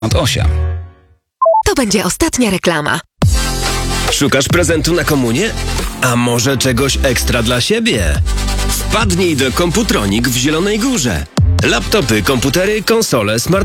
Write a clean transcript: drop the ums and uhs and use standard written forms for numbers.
8. To będzie ostatnia reklama. Szukasz prezentu na komunię? A może czegoś ekstra dla siebie? Wpadnij do Komputronik w Zielonej Górze. Laptopy, komputery, konsole,